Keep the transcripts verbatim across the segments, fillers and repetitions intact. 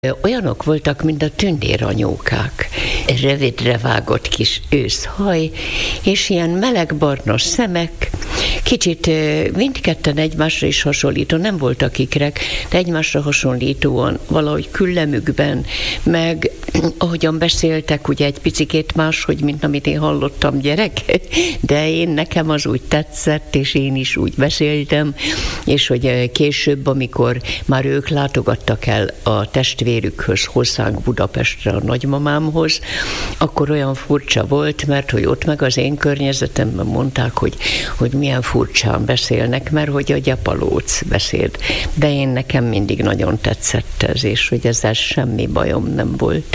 Olyanok voltak, mint a tündéranyókák. Rövidre vágott kis őszhaj, és ilyen melegbarna szemek, kicsit mindketten egymásra is hasonlító, nem voltak ikrek, de egymásra hasonlítóan valahogy küllemükben, meg ahogyan beszéltek, ugye egy picikét máshogy, mint amit én hallottam gyerek, de én nekem az úgy tetszett, és én is úgy beszéltem, és hogy később, amikor már ők látogattak el a testvérükhöz, hozzánk Budapestre, a nagymamámhoz, akkor olyan furcsa volt, mert hogy ott meg az én környezetemben mondták, hogy, hogy milyen furcsán beszélnek, mert hogy a gyapalóc beszélt. De én nekem mindig nagyon tetszett ez, és hogy ezzel semmi bajom nem volt.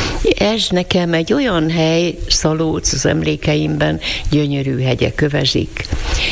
Ez nekem egy olyan hely, Szalóc az emlékeimben, gyönyörű hegyek övezik,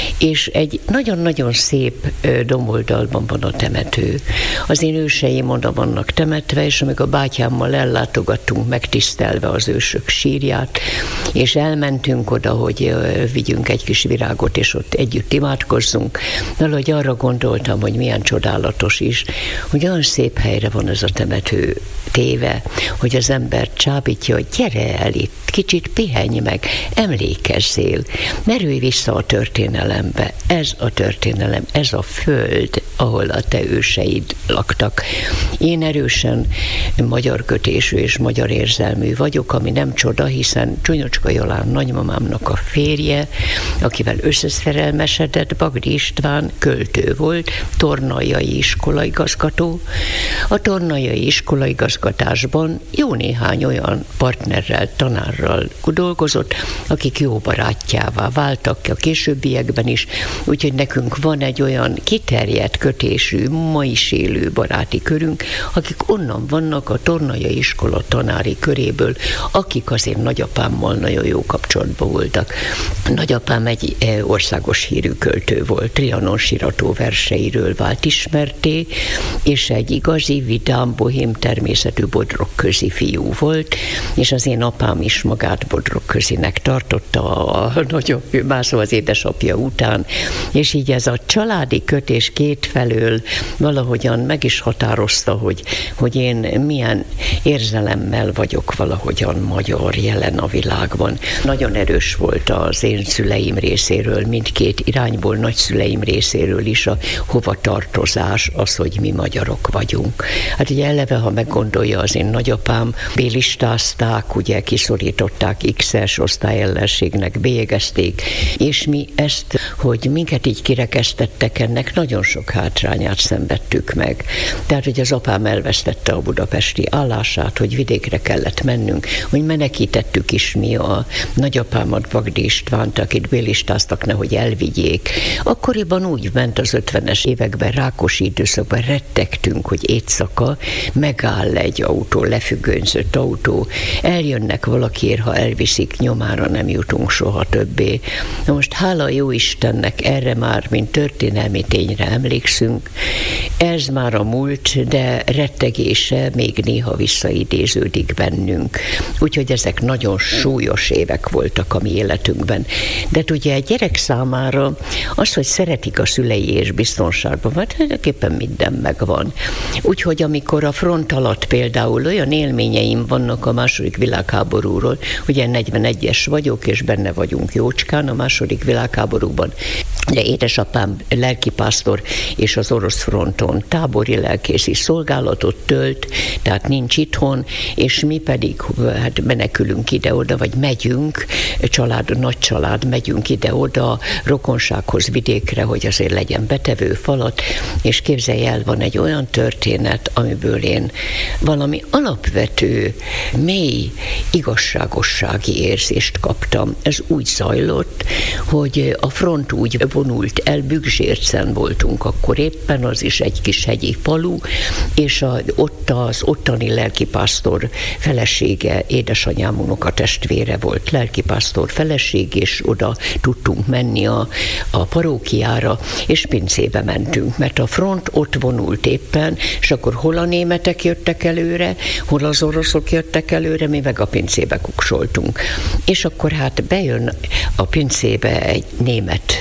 és egy nagyon-nagyon szép domboldalban van a temető. Az én őseim oda vannak temetve, és amíg a bátyámmal ellátogattunk, megtisztelve az ősök sírját, és elmentünk oda, hogy vigyünk egy kis virágot, és ott együtt imádkozzunk. Valahogy arra gondoltam, hogy milyen csodálatos is, hogy olyan szép helyre van ez a temető téve, hogy az ember csábítja, hogy gyere el itt, kicsit pihenj meg, emlékezzél, merülj vissza a történelembe. Ez a történelem, ez a föld, ahol a te őseid laktak. Én erősen magyar kötésű és magyar érzelmű vagyok, ami nem csoda, hiszen Csúnyocska Jolán nagymamámnak a férje, akivel összeszerelmesedett, Bagdi István költő volt, tornaljai iskolaigazgató. A tornaljai iskolaigazgatásban jó néhány olyan partnerrel, tanárral dolgozott, akik jó barátjává váltak a későbbiekben is, úgyhogy nekünk van egy olyan kiterjedt kötésű, ma is élő baráti körünk, akik onnan vannak a tornaljai iskola tanári köréből, akik azért nagyapámmal nagyon jó kapcsolatban voltak. Nagyapám egy országos hírű költő volt, Trianon sírató verseiről vált ismerté, és egy igazi, vidám, bohém természetű bodrogközi fiú volt, és az én apám is magát bodrogközinek tartotta, a nagyon mászó az édesapja után, és így ez a családi kötés kétfelől valahogyan meg is határozta, hogy, hogy én milyen érzelemmel vagyok valahogyan magyar jelen a világban. Nagyon erős volt az én szüleim részéről, mindkét irányból, nagyszüleim részéről is a hovatartozás, az, hogy mi magyarok vagyunk. Hát ugye eleve, ha meggondolja, az én nagyapám bélistázták, ugye kiszorították X-es osztályellenségnek, bélyegezték, és mi ezt, hogy minket így kirekesztettek, ennek nagyon sok hátrányát szenvedtük meg. Tehát, hogy az apám elvesztette a budapesti állását, hogy vidékre kellett mennünk, hogy menekítettük is mi a nagyapámat, Bagdi Istvánt, akit bélistáztak, nehogy elvigyék. Akkoriban úgy ment az ötvenes években, Rákosi időszakban rettegtünk, hogy éjszaka megáll egy autó, lefüggönyzött autó, eljönnek valakiért, ha elviszik, nyomára nem jutunk soha többé. Na most hála jó Istennek, erre már, mint történelmi tényre emlékszünk, ez már a múlt, de rettegése még néha visszaidéződik bennünk. Úgyhogy ezek nagyon súlyos évek voltak a mi életünkben. De ugye egy gyerek számára az, hogy szeretik a szülei és biztonságban van, tulajdonképpen minden megvan. Úgyhogy amikor a front alatt például olyan élményeim vannak a második világháborúról, ugye negyvenegyes vagyok, és benne vagyunk jócskán a második világháborúban, de édesapám lelkipásztor, és az orosz fronton tábori lelkészi szolgálatot tölt, tehát nincs itthon, és mi pedig hát menekülünk ide-oda, vagy megyünk, család, nagy család, megyünk ide-oda, rokonsághoz, vidékre, hogy azért legyen betevő falat, és képzelj el, van egy olyan történet, amiből én valami alapvető, mély igazságossági érzést kaptam. Ez úgy zajlott, hogy a front úgy vonult el, Bükzsércen voltunk akkor éppen, az is egy kis hegyi falu, és a, ott az ottani lelkipásztor felesége, édesanyám unokatestvére volt lelkipásztor feleség, és oda tudtunk menni a, a parókiára, és pincébe mentünk, mert a front ott vonult éppen, és akkor hol a németek jöttek előre, hol az oroszok jöttek előre, mi meg a pincébe kuksoltunk. És akkor hát bejön a pincébe egy német tiszt,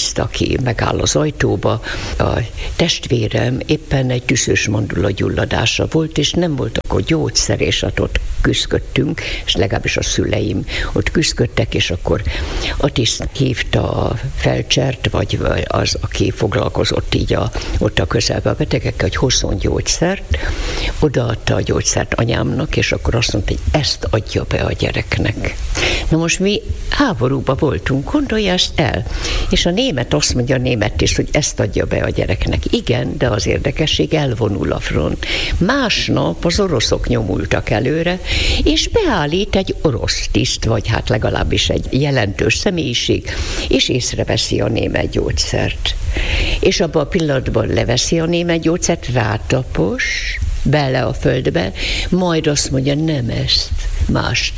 tiszt, aki megáll az ajtóba, a testvérem éppen egy tüszős mandula gyulladása volt, és nem volt akkor gyógyszer, és hát ott küzdöttünk, és legalábbis a szüleim ott küzdöttek, és akkor a tiszt hívta a felcsert, vagy az, aki foglalkozott így a, ott a közelben a betegekkel, hogy hozzon gyógyszert, odaadta a gyógyszert anyámnak, és akkor azt mondta, hogy ezt adja be a gyereknek. Na most mi háborúban voltunk, gondolja ezt el. És a német azt mondja, a német is, hogy ezt adja be a gyereknek. Igen, de az érdekesség, elvonul a front. Másnap az oroszok nyomultak előre, és beállít egy orosz tiszt, vagy hát legalábbis egy jelentős személyiség, és észreveszi a német gyógyszert. És abban a pillanatban leveszi a német gyógyszert, rátapos, bele a földbe, majd azt mondja, nem ezt, mást.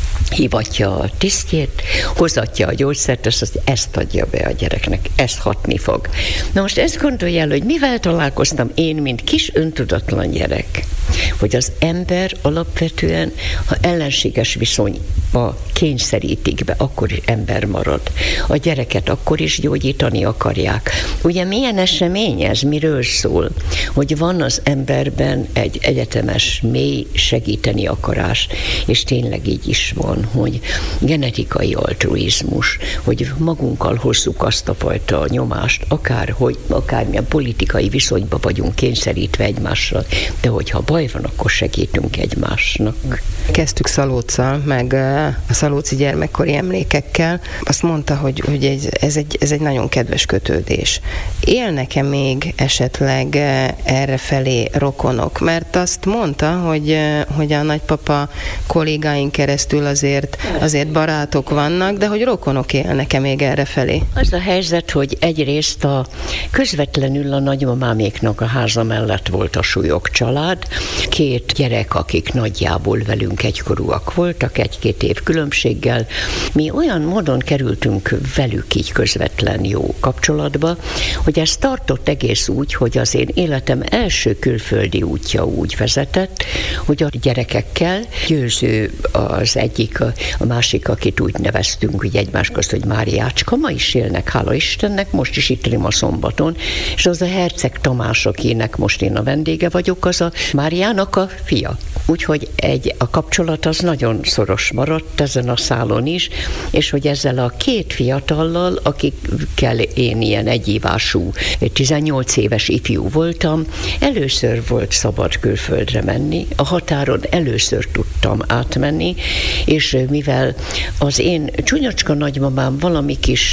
Hívatja a tisztjét, hozatja a gyógyszert, és azt, ezt adja be a gyereknek, ezt hatni fog. Na most ezt gondolja el, hogy mivel találkoztam én, mint kis öntudatlan gyerek, hogy az ember alapvetően, ha ellenséges viszonyba kényszerítik be, akkor is ember marad. A gyereket akkor is gyógyítani akarják. Ugye milyen esemény ez, miről szól? Hogy van az emberben egy egyetemes, mély segíteni akarás, és tényleg így is van, hogy genetikai altruizmus, hogy magunkkal hozzuk azt a fajta nyomást, akár, hogy, akármilyen politikai viszonyba vagyunk kényszerítve egymással, de hogyha baj van, akkor segítünk egymásnak. Kezdtük Szalóccal, meg a szalóci gyermekkori emlékekkel. Azt mondta, hogy, hogy egy, ez, egy, ez egy nagyon kedves kötődés. Élnek-e még esetleg errefelé rokonok? Mert azt mondta, hogy, hogy a nagypapa kollégáink keresztül azért, azért barátok vannak, de hogy rokonok élnek-e még errefelé? Az a helyzet, hogy egyrészt a közvetlenül a nagymamáméknak a háza mellett volt a Súlyog család, két gyerek, akik nagyjából velünk egykorúak voltak, egy-két év különbséggel. Mi olyan módon kerültünk velük így közvetlen jó kapcsolatba, hogy ez tartott egész úgy, hogy az én életem első külföldi útja úgy vezetett, hogy a gyerekekkel Győző az egyik, a, a másik, akit úgy neveztünk, hogy egymás közt, hogy Máriácska, ma is élnek, hála Istennek, most is itt a szombaton, és az a Herceg Tamás, akinek most én a vendége vagyok, az a Máriának a fia. Úgyhogy egy, a kapcsolat az nagyon szoros maradt ezen a szálon is, és hogy ezzel a két fiatallal, akikkel én ilyen egyívású, tizennyolc éves ifjú voltam, először volt szabad külföldre menni, a határon először tudtam átmenni, és mivel az én csúnyocska nagymamám valami kis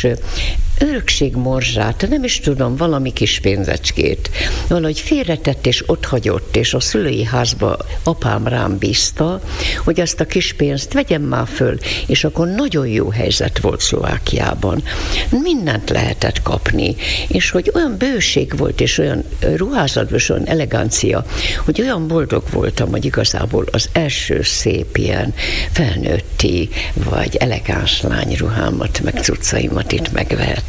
örökségmorzsát, nem is tudom, valami kis pénzecskét valahogy félretett és otthagyott, és a szülői házba apám rám bízta, hogy azt a kis pénzt vegyem már föl, és akkor nagyon jó helyzet volt Szlovákiában. Mindent lehetett kapni, és hogy olyan bőség volt, és olyan ruházatban, és olyan elegancia, hogy olyan boldog voltam, hogy igazából az első szép ilyen felnőtti, vagy elegáns lányruhámat, meg cuccaimat itt megvehet.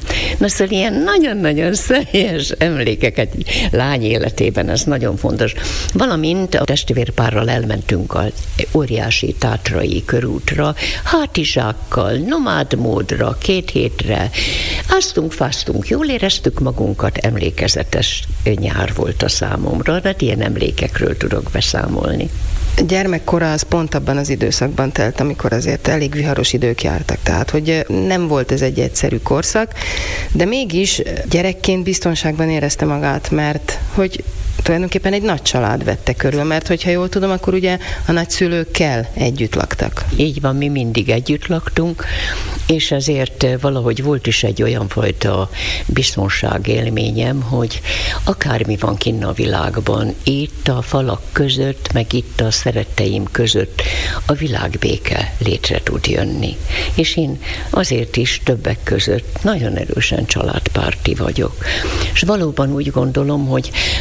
Na szóval ilyen nagyon-nagyon személyes emlékeket lány életében, ez nagyon fontos. Valamint a testvérpárral elmentünk az óriási tátrai körútra, hátizsákkal, nomád módra, két hétre. Áztunk, fáztunk, jól éreztük magunkat, emlékezetes nyár volt a számomra, de ilyen emlékekről tudok beszámolni. Gyermekkora az pont abban az időszakban telt, amikor azért elég viharos idők jártak, tehát hogy nem volt ez egy egyszerű korszak, de mégis gyerekként biztonságban érezte magát, mert hogy tulajdonképpen egy nagy család vette körül, mert hogyha jól tudom, akkor ugye a nagyszülőkkel együtt laktak. Így van, mi mindig együtt laktunk, és ezért valahogy volt is egy olyan fajta biztonságélményem, hogy akármi van kinn a világban, itt a falak között, meg itt a szeretteim között a világbéke létre tud jönni. És én azért is többek között nagyon erősen családpárti vagyok. És valóban úgy gondolom, hogy kénytelen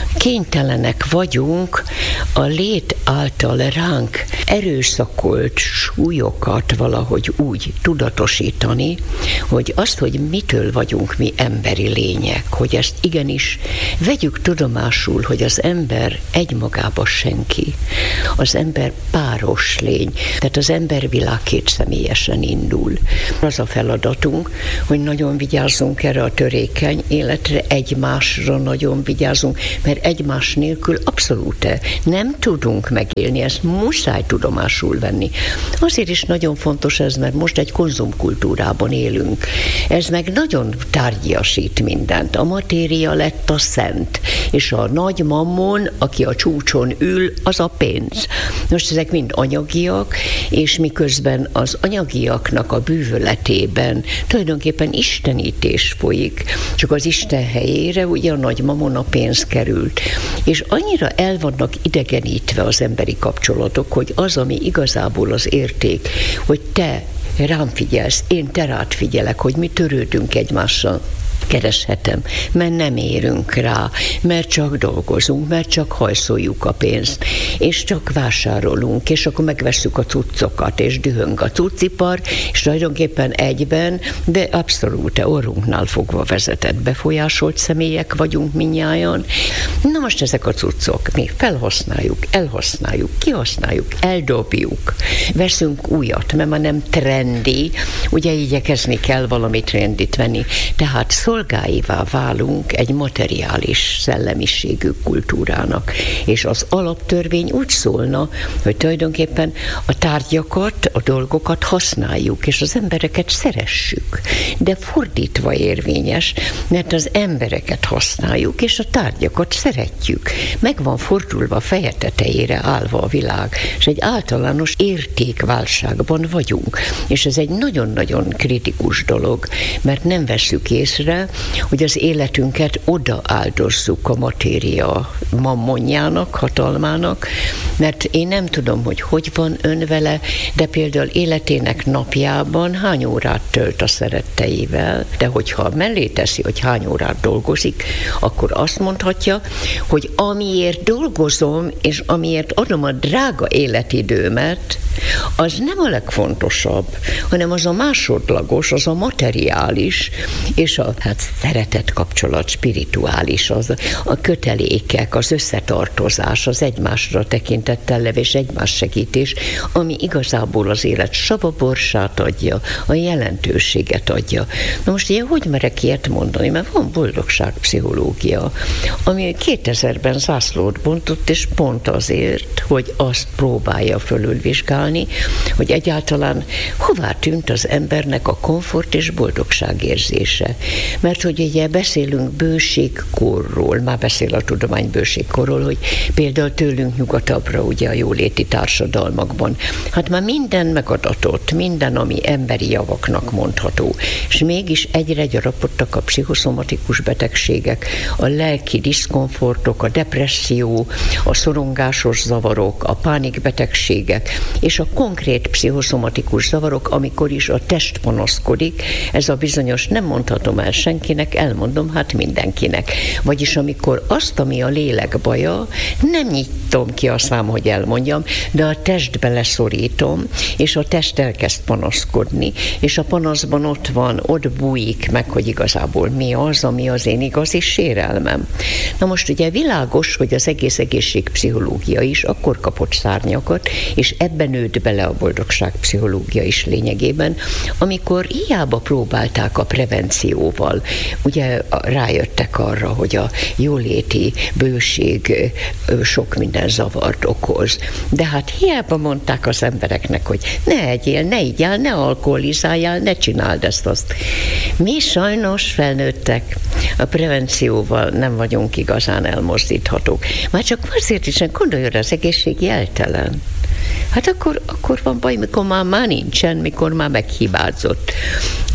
kénytelenek vagyunk a lét által ránk erőszakolt súlyokat valahogy úgy tudatosítani, hogy azt, hogy mitől vagyunk mi emberi lények, hogy ezt igenis vegyük tudomásul, hogy az ember egymagába senki. Az ember páros lény, tehát az embervilág kétszemélyesen indul. Az a feladatunk, hogy nagyon vigyázzunk erre a törékeny életre, egymásra nagyon vigyázzunk, mert egymás nélkül abszolút nem tudunk megélni, ezt muszáj tudomásul venni. Azért is nagyon fontos ez, mert most egy konzumkultúrában élünk. Ez meg nagyon tárgyasít mindent. A matéria lett a szent, és a nagy mammon, aki a csúcson ül, az a pénz. Most ezek mind anyagiak, és miközben az anyagiaknak a bűvöletében tulajdonképpen istenítés folyik, csak az Isten helyére ugye a nagy mamon a pénz került. És annyira el vannak idegenítve az emberi kapcsolatok, hogy az, ami igazából az érték, hogy te rám figyelsz, én te rád figyelek, hogy mi törődünk egymással, kereshetem, mert nem érünk rá, mert csak dolgozunk, mert csak hajszoljuk a pénzt, és csak vásárolunk, és akkor megvesszük a cuccokat, és dühöng a cuccipar, és tulajdonképpen egyben, de abszolút orrunknál fogva vezetett befolyásolt személyek vagyunk mindnyájan. Na most ezek a cuccok, mi felhasználjuk, elhasználjuk, kihasználjuk, eldobjuk, veszünk újat, mert már nem trendi, ugye igyekezni kell valami trendit venni, tehát szolgáivá válunk egy materiális szellemiségű kultúrának. És az alaptörvény úgy szólna, hogy tulajdonképpen a tárgyakat, a dolgokat használjuk, és az embereket szeressük. De fordítva érvényes, mert az embereket használjuk, és a tárgyakat szeretjük. Meg van fordulva feje tetejére állva a világ, és egy általános értékválságban vagyunk. És ez egy nagyon-nagyon kritikus dolog, mert nem vesszük észre, hogy az életünket odaáldozzuk a matéria mammonjának, hatalmának, mert én nem tudom, hogy hogy van ön vele, de például életének napjában hány órát tölt a szeretteivel, de hogyha mellé teszi, hogy hány órát dolgozik, akkor azt mondhatja, hogy amiért dolgozom, és amiért adom a drága életidőmet, az nem a legfontosabb, hanem az a másodlagos, az a materiális, és a hát szeretet kapcsolat, spirituális, az a kötelékek, az összetartozás, az egymásra tekintettel levés, egymás segítés, ami igazából az élet savaborsát adja, a jelentőséget adja. Na most ilyen hogy merek ilyet mondani, mert van boldogságpszichológia, ami kétezerben zászlót bontott, és pont azért, hogy azt próbálja fölülvizsgálni, hogy egyáltalán hová tűnt az embernek a komfort és boldogság érzése. Mert hogy ugye beszélünk bőségkorról, már beszél a tudomány bőségkorról, hogy például tőlünk nyugatabbra ugye a jóléti társadalmakban, hát már minden megadatott, minden, ami emberi javaknak mondható, és mégis egyre gyarapodtak a pszichoszomatikus betegségek, a lelki diszkomfortok, a depresszió, a szorongásos zavarok, a pánikbetegségek, és a konkrét pszichoszomatikus zavarok, amikor is a test panaszkodik, ez a bizonyos, nem mondhatom el senkinek, elmondom, hát mindenkinek. Vagyis amikor azt, ami a lélek baja, nem nyitom ki a szám, hogy elmondjam, de a testbe leszorítom, és a test elkezd panaszkodni, és a panaszban ott van, ott bújik meg, hogy igazából mi az, ami az én igazi sérelmem. Na most ugye világos, hogy az egész egészségpszichológia is akkor kapott szárnyakat, és ebben nőtt bele a boldogságpszichológia is lényegében, amikor hiába próbálták a prevencióval, ugye rájöttek arra, hogy a jóléti bőség sok minden zavart okoz. De hát hiába mondták az embereknek, hogy ne egyél, ne igyál, ne alkoholizáljál, ne csináld ezt-azt. Mi sajnos felnőttek, a prevencióval nem vagyunk igazán elmozdíthatók. Már csak azért is, gondoljon, az egészség jeltelen. Hát akkor, akkor van baj, mikor már, már nincsen, mikor már meghibázott.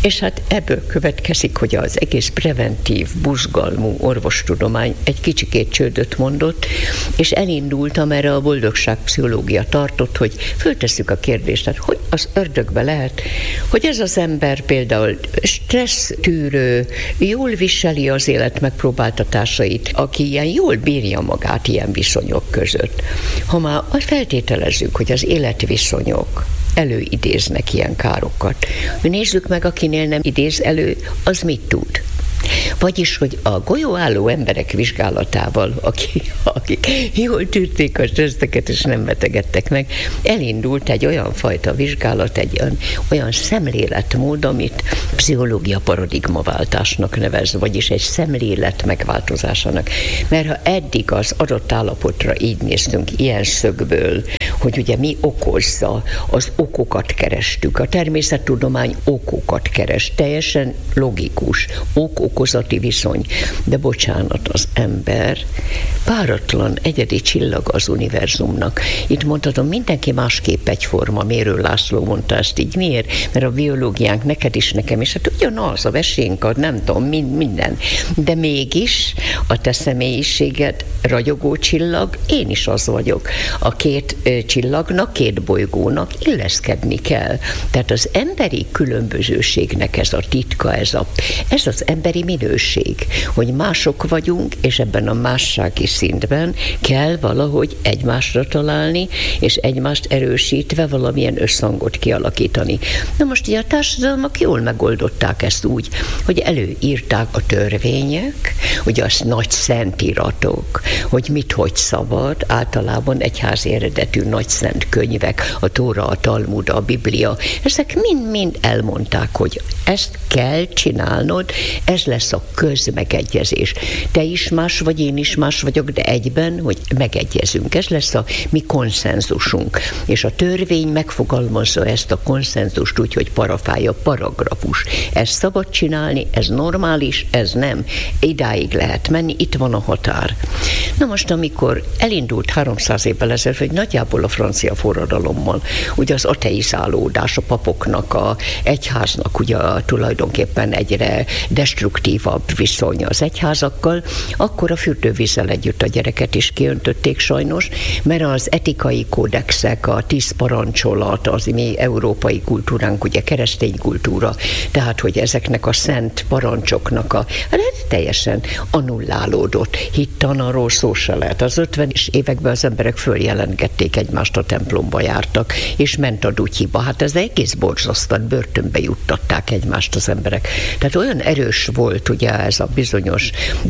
És hát ebből következik, hogy az egész preventív, buzgalmú orvostudomány egy kicsikét csődöt mondott, és elindult, amerre a boldogságpszichológia tartott, hogy föltesszük a kérdést, hát hogy az ördögbe lehet, hogy ez az ember például stressz tűrő, jól viseli az élet megpróbáltatásait, aki ilyen jól bírja magát ilyen viszonyok között. Ha már feltételezzük, hogy az életviszonyok előidéznek ilyen károkat, nézzük meg, akinél nem idéz elő, az mit tud? Vagyis, hogy a golyóálló emberek vizsgálatával, akik, akik jól tűrték a stresszeket és nem betegedtek meg, elindult egy olyan fajta vizsgálat, egy olyan, olyan szemléletmód, amit pszichológia paradigmaváltásnak nevez, vagyis egy szemlélet megváltozásának. Mert ha eddig az adott állapotra így néztünk ilyen szögből, hogy ugye mi okozza, az okokat kerestük. A természettudomány okokat keres, teljesen logikus, ok-okozati viszony. De bocsánat, az ember páratlan, egyedi csillag az univerzumnak. Itt mondhatom, mindenki másképp egyforma. Mérő László mondta ezt így. Miért? Mert a biológiánk neked is, nekem is, hát ugyanaz, a vesénk, a nem tudom, minden. De mégis a te személyiséged ragyogó csillag, én is az vagyok. A két csillagnak, két bolygónak illeszkedni kell. Tehát az emberi különbözőségnek ez a titka, ez, a, ez az emberi minőség, hogy mások vagyunk, és ebben a mássági szintben kell valahogy egymásra találni, és egymást erősítve valamilyen összhangot kialakítani. Na most ugye a társadalmak jól megoldották ezt úgy, hogy előírták a törvények, ugye az nagy szentiratok, hogy mit, hogy szabad, általában egyházi eredetű nagy szent könyvek, a Tóra, a Talmud, a Biblia, ezek mind-mind elmondták, hogy ezt kell csinálnod, ez lesz a közmegegyezés. Te is más vagy, én is más vagyok, de egyben, hogy megegyezünk. Ez lesz a mi konszenzusunk. És a törvény megfogalmazza ezt a konszenzust úgy, hogy parafálja paragrafus. Ezt szabad csinálni, ez normális, ez nem. Idáig lehet menni, itt van a határ. Na most, amikor elindult háromszáz évvel ezelőtt, hogy nagyjából a francia forradalommal, ugye az ateizálódás, a papoknak, a egyháznak ugye tulajdonképpen egyre destruktívabb viszony az egyházakkal, akkor a fürdővízzel együtt a gyereket is kiöntötték sajnos, mert az etikai kódexek, a tíz parancsolat, az mi európai kultúránk, ugye keresztény kultúra, tehát, hogy ezeknek a szent parancsoknak a teljesen annullálódott. Hittan arról szó se lehet. Az ötvenes években az emberek följelentgették egymást, a templomba jártak, és ment a dutyiba. Hát ez egész borzasztó, börtönbe juttatták egymást az emberek. Tehát olyan erős volt ugye ez a bizonyos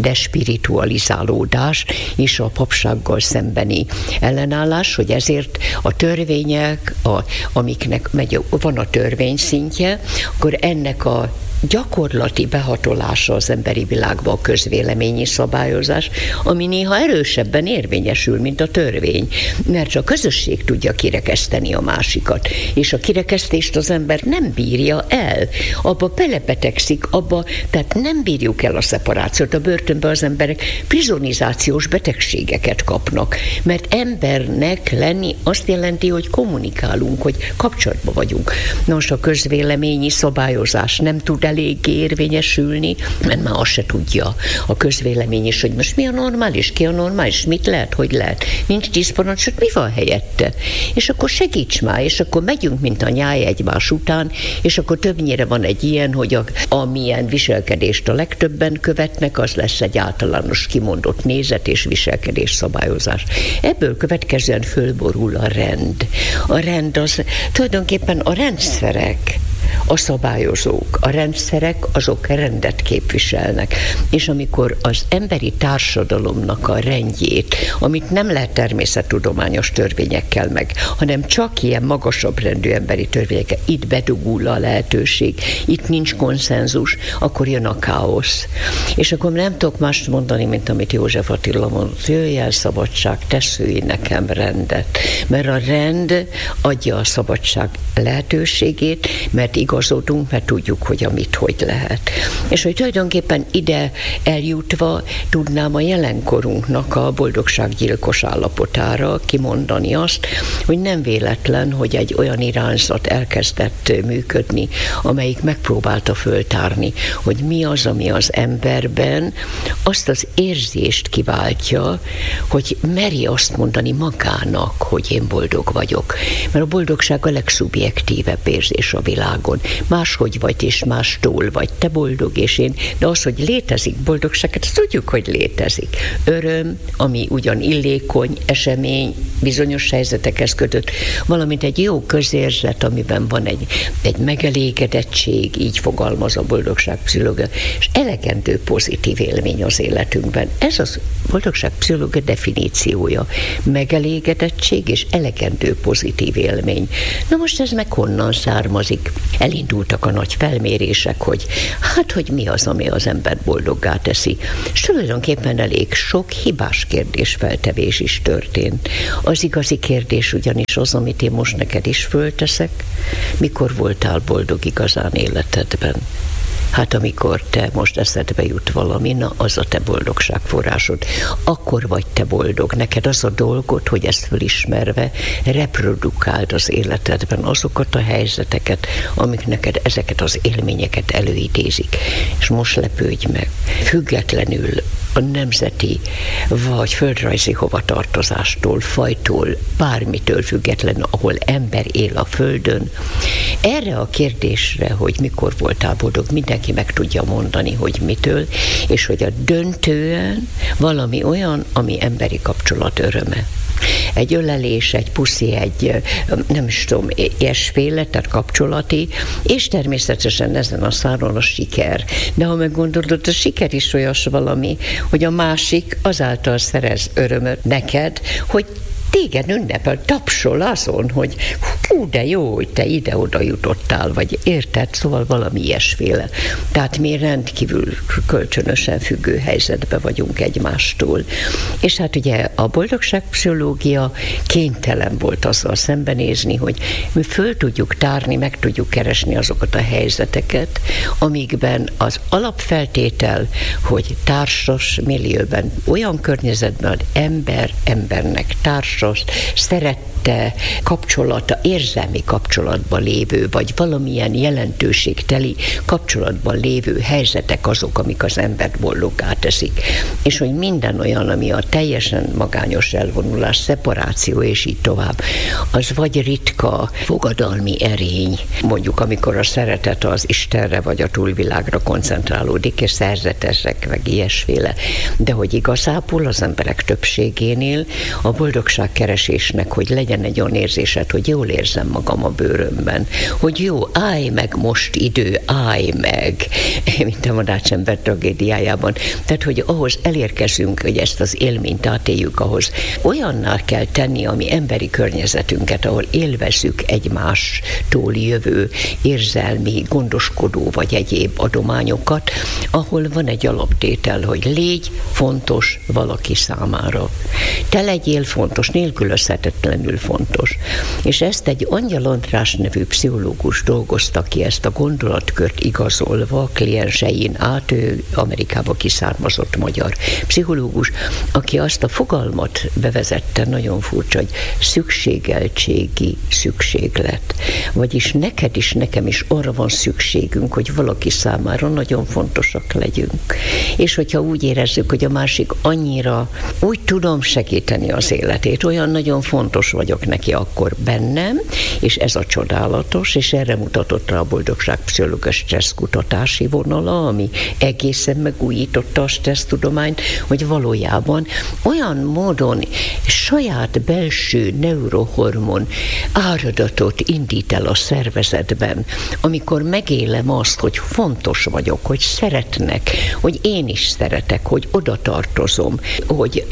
despiritualizálódás és a papsággal szembeni ellenállás, hogy ezért a törvények, a, amiknek megy, van a törvény szintje, akkor ennek a gyakorlati behatolása az emberi világba a közvéleményi szabályozás, ami néha erősebben érvényesül, mint a törvény. Mert a közösség tudja kirekeszteni a másikat, és a kirekesztést az ember nem bírja el. Abba belebetegszik, abba, tehát nem bírjuk el a szeparációt. A börtönben az emberek prizonizációs betegségeket kapnak, mert embernek lenni azt jelenti, hogy kommunikálunk, hogy kapcsolatban vagyunk. Nos, a közvéleményi szabályozás nem tud eléggé érvényesülni, mert már azt se tudja a közvélemény is, hogy most mi a normális, ki a normális, mit lehet, hogy lehet. Nincs tíz parancsot, mi van helyette? És akkor segíts már, és akkor megyünk, mint a nyáj egymás után, és akkor többnyire van egy ilyen, hogy a, amilyen viselkedést a legtöbben követnek, az lesz egy általános kimondott nézet és viselkedés szabályozás. Ebből következően fölborul a rend. A rend az tulajdonképpen a rendszerek, a szabályozók, a rendszerek, azok rendet képviselnek. És amikor az emberi társadalomnak a rendjét, amit nem lehet természettudományos törvényekkel meg, hanem csak ilyen magasabb rendű emberi törvényekkel, itt bedugul a lehetőség, itt nincs konszenzus, akkor jön a káosz. És akkor nem tudok mást mondani, mint amit József Attila mondott, jöjj el szabadság, te szülj nekem rendet. Mert a rend adja a szabadság lehetőségét, mert igazodunk, mert tudjuk, hogy amit hogy lehet. És hogy tulajdonképpen ide eljutva tudnám a jelenkorunknak a boldogsággyilkos állapotára kimondani azt, hogy nem véletlen, hogy egy olyan irányzat elkezdett működni, amelyik megpróbálta föltárni, hogy mi az, ami az emberben azt az érzést kiváltja, hogy meri azt mondani magának, hogy én boldog vagyok. Mert a boldogság a legszubjektívebb érzés a világon. Máshogy vagy, és mástól vagy. Te boldog, és én. De az, hogy létezik boldogság, hát tudjuk, hogy létezik. Öröm, ami ugyan illékony, esemény, bizonyos helyzetekhez kötött, valamint egy jó közérzet, amiben van egy, egy megelégedettség, így fogalmaz a boldogságpszichológia, és elegendő pozitív élmény az életünkben. Ez az boldogságpszichológia definíciója. Megelégedettség és elegendő pozitív élmény. Na most ez meg honnan származik? Elindultak a nagy felmérések, hogy hát, hogy mi az, ami az ember boldoggá teszi. És tulajdonképpen elég sok hibás kérdésfeltevés is történt. Az igazi kérdés ugyanis az, amit én most neked is fölteszek, mikor voltál boldog igazán életedben? Hát amikor te most eszedbe jut valami, na az a te boldogságforrásod. Akkor vagy te boldog. Neked az a dolgod, hogy ezt fölismerve reprodukáld az életedben azokat a helyzeteket, amik neked ezeket az élményeket előidézik. És most lepődj meg. Függetlenül a nemzeti vagy földrajzi hovatartozástól, fajtól, bármitől függetlenül, ahol ember él a földön, erre a kérdésre, hogy mikor voltál boldog, mindenki meg tudja mondani, hogy mitől, és hogy a döntően valami olyan, ami emberi kapcsolat öröme. Egy ölelés, egy puszi, egy nem is tudom, ilyesféle, tehát kapcsolati, és természetesen ezen a száron a siker. De ha meggondolod, a siker is olyas valami, hogy a másik azáltal szerez örömöt neked, hogy téged ünnepel, tapsol azon, hogy hú, de jó, hogy te ide-oda jutottál, vagy érted, szóval valami ilyesféle. Tehát mi rendkívül kölcsönösen függő helyzetben vagyunk egymástól. És hát ugye a boldogságpszichológia kénytelen volt azzal szembenézni, hogy mi föl tudjuk tárni, meg tudjuk keresni azokat a helyzeteket, amikben az alapfeltétel, hogy társas millióben, olyan környezetben, hogy ember embernek társas, szerette kapcsolata, érzelmi kapcsolatban lévő, vagy valamilyen jelentőségteli kapcsolatban lévő helyzetek azok, amik az embert boldoggá teszik. És hogy minden olyan, ami a teljesen magányos elvonulás, szeparáció és így tovább, az vagy ritka fogadalmi erény, mondjuk amikor a szeretet az Istenre vagy a túlvilágra koncentrálódik, és szerzetesek, meg ilyesféle. De hogy igazából az emberek többségénél a boldogság keresésnek, hogy legyen egy olyan érzésed, hogy jól érzem magam a bőrömben, hogy jó, állj meg most idő, állj meg, mint a madácsember tragédiájában. Tehát, hogy ahhoz elérkezünk, hogy ezt az élményt átéljük, ahhoz olyanná kell tenni a mi emberi környezetünket, ahol élvezzük egymástól jövő érzelmi, gondoskodó vagy egyéb adományokat, ahol van egy alaptétel, hogy légy fontos valaki számára. Te legyél fontos, nélkülözhetetlenül fontos. És ezt egy Angyal András nevű pszichológus dolgozta ki, ezt a gondolatkört igazolva kliensein át, ő Amerikába kiszármazott magyar pszichológus, aki azt a fogalmat bevezette, nagyon furcsa, hogy szükségeltségi szükséglet. Vagyis neked is, nekem is arra van szükségünk, hogy valaki számára nagyon fontosak legyünk. És hogyha úgy érezzük, hogy a másik annyira úgy tudom segíteni az életét, olyan nagyon fontos vagyok neki akkor bennem, és ez a csodálatos, és erre mutatott rá a boldogságpszichológia stresszkutatási vonala, ami egészen megújította a stressztudományt, hogy valójában olyan módon saját belső neurohormon áradatot indít el a szervezetben, amikor megélem azt, hogy fontos vagyok, hogy szeretnek, hogy én is szeretek, hogy oda tartozom, hogy a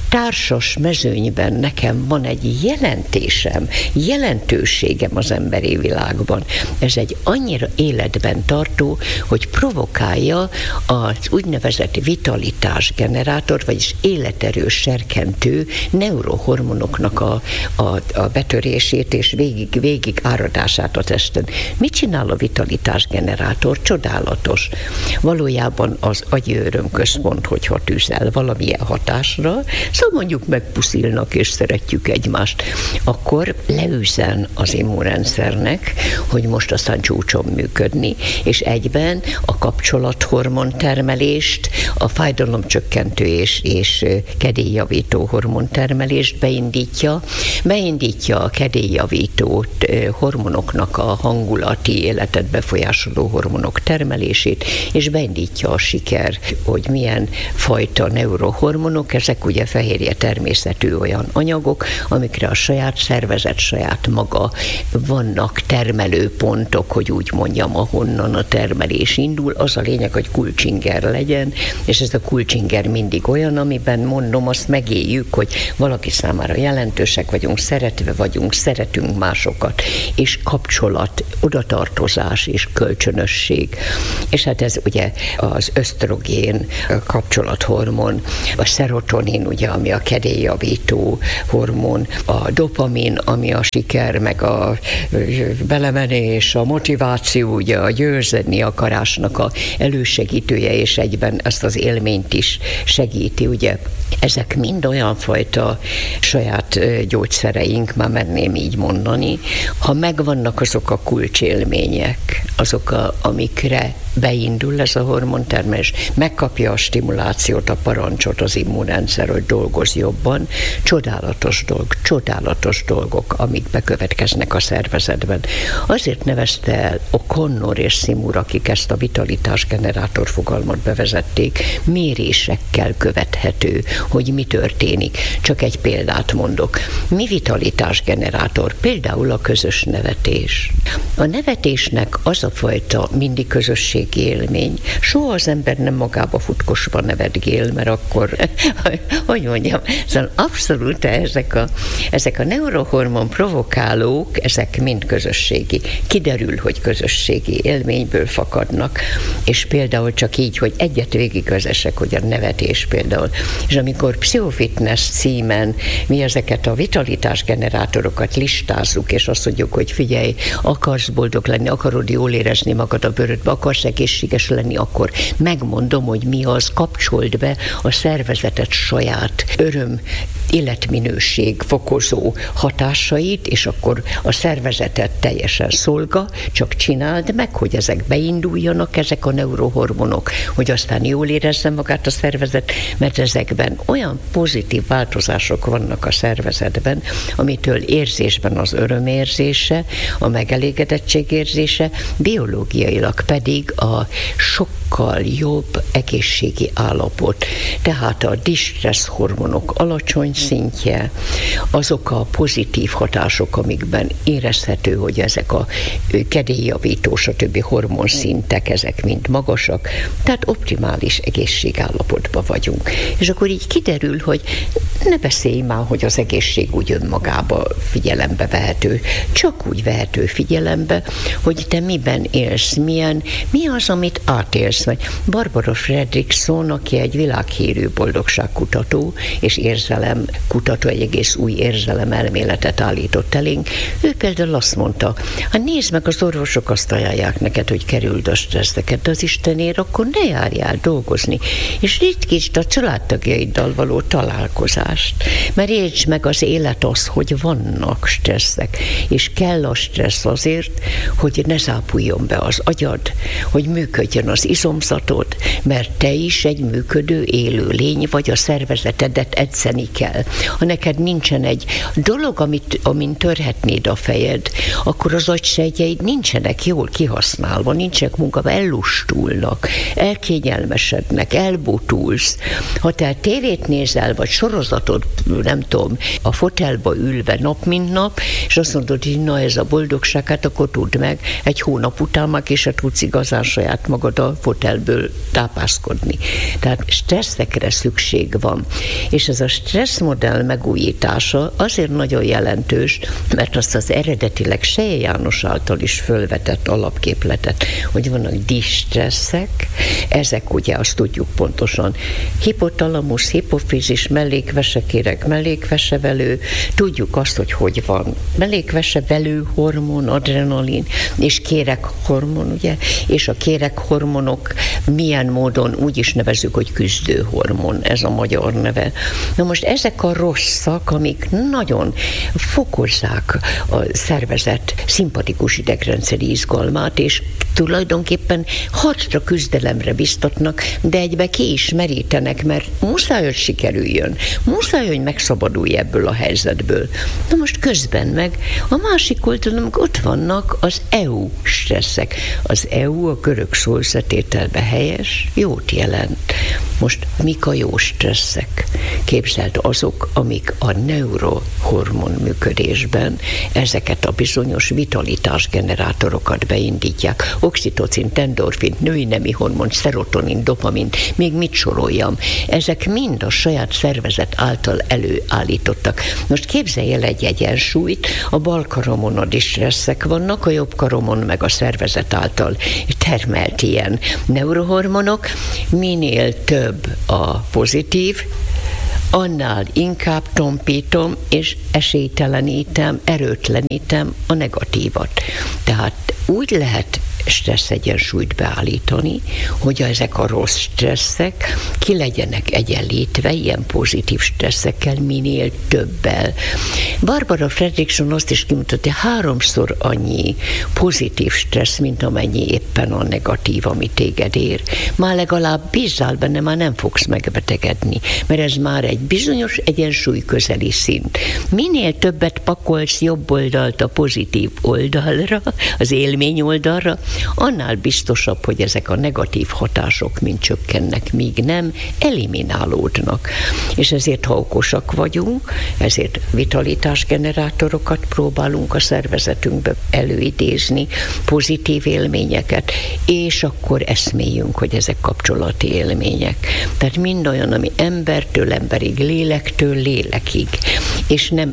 társas mezőnyben nekem van egy jelentésem, jelentőségem az emberi világban. Ez egy annyira életben tartó, hogy provokálja az úgynevezett vitalitásgenerátor, vagyis életerős serkentő neurohormonoknak a, a, a betörését és végig, végig áradását a testen. Mit csinál a vitalitásgenerátor? Csodálatos. Valójában az agyi örömközpont, hogyha tűzel valamilyen hatásra, szóval mondjuk megpuszilnak és szeretjük egymást, akkor leüzen az immunrendszernek, hogy most aztán csúcson működni, és egyben a kapcsolathormon termelést, a fájdalomcsökkentő és, és kedélyjavító hormontermelést beindítja, beindítja a kedélyjavító hormonoknak a hangulati életet befolyásoló hormonok termelését, és beindítja a siker, hogy milyen fajta neurohormonok, ezek ugye fehérje természetű olyan anyagok, amikre a saját szervezet, saját maga vannak termelőpontok, hogy úgy mondjam, ahonnan a termelés indul. Az a lényeg, hogy kulcsinger legyen, és ez a kulcsinger mindig olyan, amiben mondom, azt megéljük, hogy valaki számára jelentősek vagyunk, szeretve vagyunk, szeretünk másokat, és kapcsolat, odatartozás és kölcsönösség. És hát ez ugye az ösztrogén kapcsolathormon, a szerotonin, ugye, ami a kedélyjavító hormon, a dopamin, ami a siker, meg a belemenés, a motiváció, ugye a győzni akarásnak a elősegítője, és egyben ezt az élményt is segíti, ugye. Ezek mind olyan fajta saját gyógyszereink, már merném így mondani, ha megvannak azok a kulcsélmények, azok, a, amikre beindul ez a hormontermelés, megkapja a stimulációt, a parancsot az immunrendszer, hogy dolgoz jobban, csodálatos dolg, csodálatos dolgok, amik bekövetkeznek a szervezetben. Azért nevezte el O'Connor és Seymour, akik ezt a vitalitásgenerátor fogalmat bevezették, mérésekkel követhető, hogy mi történik. Csak egy példát mondok. Mi vitalitásgenerátor? Például a közös nevetés. A nevetésnek az a fajta mindig közösségi élmény. Soha az ember nem magába futkosva nevetgél, mert akkor, hogy mondjam, szóval abszolút ezek a, ezek a neurohormon provokálók, ezek mind közösségi. Kiderül, hogy közösségi élményből fakadnak, és például csak így, hogy egyet végigvezessek, hogy a nevetés például. És amikor Pszichofitness címen mi ezeket a vitalitásgenerátorokat listázzuk, és azt mondjuk, hogy figyelj, akarsz boldog lenni, akarod jól érezni magad a bőrödbe, akarsz egészséges lenni, akkor megmondom, hogy mi az, kapcsold be a szervezetet saját öröm, életminőség fokozó hatásait, és akkor a szervezetet teljesen szolga, csak csináld meg, hogy ezek beinduljanak, ezek a neurohormonok, hogy aztán jól érezze magát a szervezet, mert ezekben olyan pozitív változások vannak a szervezetben, amitől érzésben az örömérzése, a megelégedettség érzése, biológiailag pedig a sokkal jobb egészségi állapot. Tehát a distressz hormonok alacsony szintje, azok a pozitív hatások, amikben érezhető, hogy ezek a kedélyjavító, stb. Hormonszintek, ezek mind magasak, tehát optimális egészségállapotban vagyunk. És akkor így kiderül, hogy ne beszélj már, hogy az egészség úgy önmagába figyelembe vehető, csak úgy vehető figyelembe, hogy te miben élsz, milyen, mi az, amit átélsz. Barbara Fredrickson, aki egy világhírű boldogságkutató és érzelemkutató, egy egész új érzelem-elméletet állított elénk, ő például azt mondta, ha nézd meg, az orvosok azt ajánlják neked, hogy kerüld a stresszeket, de az Istenért, akkor ne járjál dolgozni, és ritkítsd a családtagjaiddal való találkozást, mert értsd meg, az élet az, hogy vannak stresszek, és kell a stressz azért, hogy ne zápuljon be az agyad, hogy működjön az izomzatod, mert te is egy működő élő lény vagy, a szervezetedet edzeni kell. Ha neked nincsen egy dolog, amit, amin törhetnéd a fejed, akkor az agysejtjeid nincsenek jól kihasználva, nincsenek munkában, ellustulnak, elkényelmesednek, elbutulsz. Ha te tévét nézel, vagy sorozatot, nem tudom, a fotelba ülve nap mint nap, és azt mondod, hogy na ez a boldogság, hát akkor tudd meg, egy hónap után már ki se tudsz igazán saját magad a fotelba fotelből tápászkodni. Tehát stresszekre szükség van. És ez a stresszmodell megújítása azért nagyon jelentős, mert azt az eredetileg Selye János által is fölvetett alapképletet, hogy vannak distresszek, ezek ugye azt tudjuk pontosan, hipotalamus, hipofizis, mellékvesekéreg, mellékvesevelő, tudjuk azt, hogy hogy van mellékvesevelő hormon, adrenalin, és kéreghormon, ugye, és a kéreghormonok milyen módon úgy is nevezzük, hogy küzdőhormon, ez a magyar neve. Na most ezek a rosszak, amik nagyon fokozzák a szervezet szimpatikus idegrendszeri izgalmát, és tulajdonképpen harcra, küzdelemre biztatnak, de egybe ki is merítenek, mert muszáj, hogy sikerüljön. Muszáj, hogy megszabadulj ebből a helyzetből. Na most közben meg a másik oldalon ott vannak az é u stresszek. Az é u a görög szóösszetételben helyes, jót jelent. Most mik a jó stresszek? Képzeld, azok, amik a neurohormon működésben ezeket a bizonyos vitalitásgenerátorokat beindítják. Oxitocin, endorfin, női nemi hormon, szerotonin, dopamin, még mit soroljam. Ezek mind a saját szervezet által előállítottak. Most képzelj el egy egyensúlyt, a bal karomon a distresszek vannak, a jobb karomon meg a szervezet által termelt ilyen neurohormonok. Minél több a pozitív, annál inkább tompítom és esélytelenítem, erőtlenítem a negatívat. Tehát úgy lehet stressz egyensúlyt beállítani, hogy ezek a rossz stresszek ki legyenek egyenlítve ilyen pozitív stresszekkel, minél többel. Barbara Fredrickson azt is kimutatta, hogy háromszor annyi pozitív stressz, mint amennyi éppen a negatív, ami téged ér. Már legalább bízzál benne, már nem fogsz megbetegedni, mert ez már egy bizonyos egyensúly közeli szint. Minél többet pakolsz jobb oldalt a pozitív oldalra, az élmény oldalra, annál biztosabb, hogy ezek a negatív hatások mind csökkennek, míg nem eliminálódnak. És ezért, ha okosak vagyunk, ezért vitalitásgenerátorokat próbálunk a szervezetünkbe előidézni, pozitív élményeket, és akkor eszméljünk, hogy ezek kapcsolati élmények. Tehát mind olyan, ami embertől emberig, lélektől lélekig, és nem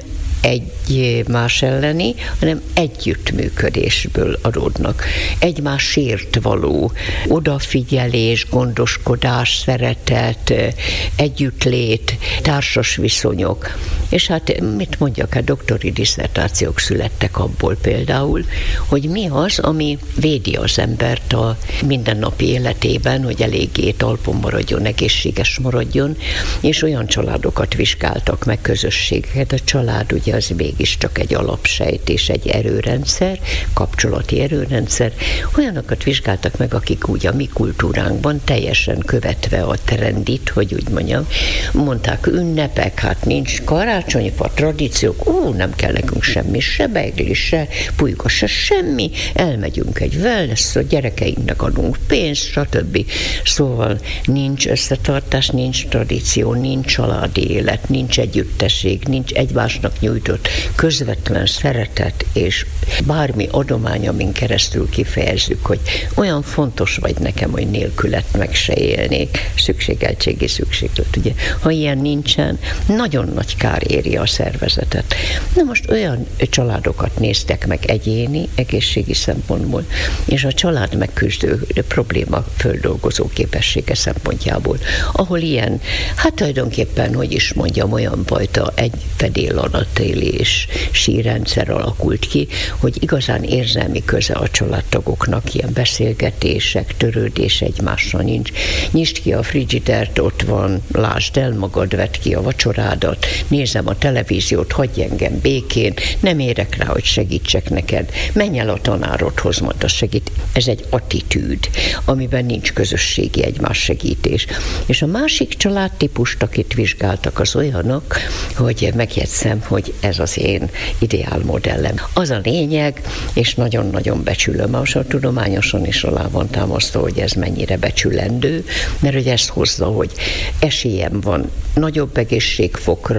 egy más elleni, hanem együttműködésből adódnak. Egymásért való odafigyelés, gondoskodás, szeretet, együttlét, társas viszonyok. És hát mit mondjak, hát doktori disszertációk születtek abból például, hogy mi az, ami védi az embert a mindennapi életében, hogy eléggé talpon maradjon, egészséges maradjon, és olyan családokat vizsgáltak meg, közösségeket. A család ugye az mégiscsak egy alapsejtés, egy erőrendszer, kapcsolati erőrendszer. Olyanokat vizsgáltak meg, akik úgy a mi kultúránkban teljesen követve a trendit, hogy úgy mondjam, mondták ünnepek, hát nincs karácsonyfa, tradíciók, ó, nem kell nekünk semmi, se beigli, se pulyka, se semmi, elmegyünk egy wellness, a gyerekeinknek adunk pénzt, stb. Szóval nincs összetartás, nincs tradíció, nincs családi élet, nincs együttesség, nincs egymásnak nyújtott közvetlen szeretet, és bármi adomány, amin keresztül kifejezzük, hogy olyan fontos vagy nekem, hogy nélkület meg se élnék, szükségeltségi szükséglet. Ugye, ha ilyen nincsen, nagyon nagy kár éri a szervezetet. Na most olyan családokat néztek meg egyéni, egészségi szempontból, és a család megküzdő probléma földolgozó képessége szempontjából, ahol ilyen, hát tulajdonképpen, hogy is mondjam, olyan fajta egy fedél alatt élés, sírrendszer alakult ki, hogy igazán érzelmi köze a családtagoknak, ilyen beszélgetések, törődés egymással nincs. Nyisd ki a frigidert, ott van, lásd el magad, vedd ki a vacsorádat, nézem a televíziót, hagyj engem békén, nem érek rá, hogy segítsek neked, menj el a tanárodhoz, mondd, az segít. Ez egy attitűd, amiben nincs közösségi egymás segítés. És a másik családtípust, akit vizsgáltak, az olyanok, hogy megjegyzem, hogy ez az én ideálmodellem. Az a lényeg, és nagyon-nagyon becsülöm, most tudományosan is alá van támasztva, hogy ez mennyire becsülendő, mert hogy ezt hozza, hogy esélyem van nagyobb egészségfokra,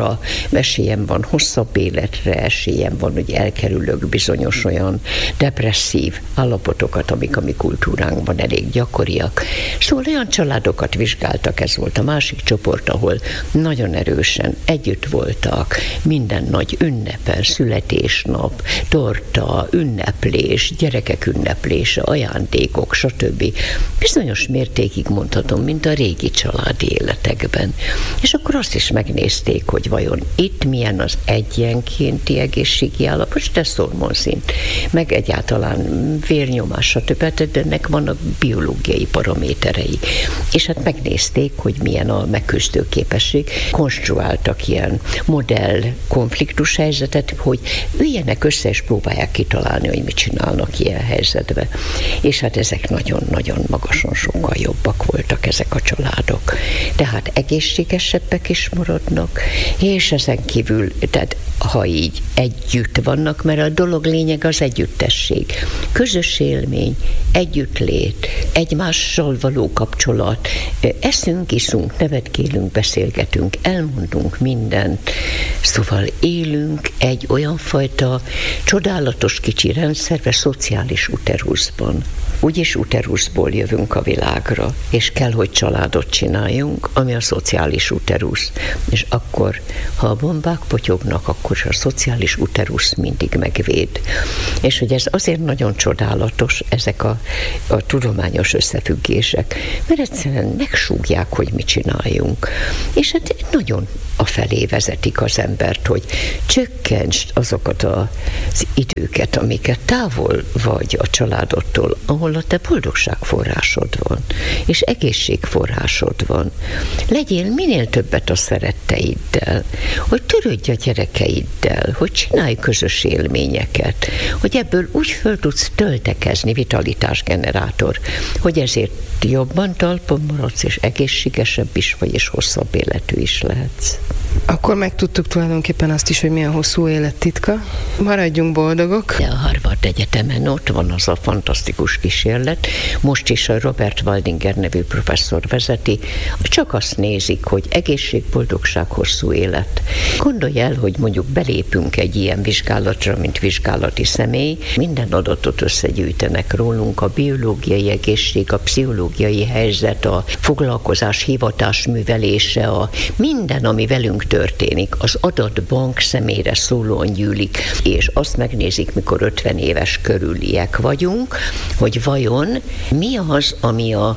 esélyem van hosszabb életre, esélyem van, hogy elkerülök bizonyos olyan depresszív állapotokat, amik a mi kultúránkban elég gyakoriak. Szóval olyan családokat vizsgáltak, ez volt a másik csoport, ahol nagyon erősen együtt voltak, minden nagy ünnepen, születésnap, torta, ünneplés, gyerekek ünneplése, ajándékok, stb. Bizonyos mértékig mondhatom, mint a régi családi életekben. És akkor azt is megnézték, hogy vajon itt milyen az egyenkénti egészségi állapot, stresszhormonszint, meg egyáltalán vérnyomás, stb. De ennek vannak biológiai paraméterei. És hát megnézték, hogy milyen a megküzdő képesség. Konstruáltak ilyen modell konfliktus helyzetet, hogy üljenek össze és próbálják kitalálni, hogy mit csinálnak ilyen helyzetben. És hát ezek nagyon-nagyon magasan sokkal jobbak voltak ezek a családok. Tehát egészségesebbek is maradnak, és ezen kívül, tehát ha így együtt vannak, mert a dolog lényeg az együttesség. Közös élmény, együttlét, egymással való kapcsolat, eszünk, iszunk, nevetkélünk, beszélgetünk, elmondunk mindent, szóval élünk egy olyan fajta csodálatos kicsi rendszerbe, szociális uteruszban. Úgyis uteruszból jövünk a világra, és kell, hogy családot csináljunk, ami a szociális uterusz. És akkor, ha a bombák potyognak, akkor a szociális uterusz mindig megvéd. És hogy ez azért nagyon csodálatos, ezek a, a tudományos összefüggések, mert egyszerűen megsúgják, hogy mit csináljunk. És hát nagyon afelé vezetik az embert, hogy csökkentsd azokat az időket, amiket távol vagy a családodtól, ahol a te boldogságforrásod van, és egészségforrásod van. Legyél minél többet a szeretteiddel, hogy törődj a gyerekeiddel, hogy csinálj közös élményeket, hogy ebből úgy föl tudsz töltekezni, vitalitásgenerátor, hogy ezért jobban talpon maradsz, és egészségesebb is vagy, és hosszabb életű is lehetsz. Akkor megtudtuk tulajdonképpen azt is, hogy mi a hosszú élet titka. Maradjunk boldogok. De a Harvard Egyetemen ott van az a fantasztikus kísérlet, most is a Robert Waldinger nevű professzor vezeti, csak azt nézik, hogy egészség, boldogság, hosszú élet. Gondolj el, hogy mondjuk belépünk egy ilyen vizsgálatra, mint vizsgálati személy, minden adatot összegyűjtenek rólunk, a biológiai egészség, a pszichológiai helyzet, a foglalkozás, hivatás művelése, a minden, ami velünk történik, az adatbank személyre szólóan gyűlik, és azt megnézik, mikor ötven éves körüliek vagyunk, hogy vajon mi az, ami a